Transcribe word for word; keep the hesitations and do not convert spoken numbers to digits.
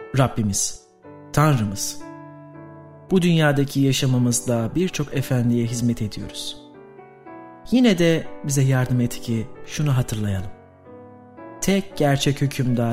Rabbimiz, Tanrımız. Bu dünyadaki yaşamımızda birçok efendiye hizmet ediyoruz. Yine de bize yardım et ki şunu hatırlayalım. Tek gerçek hükümdar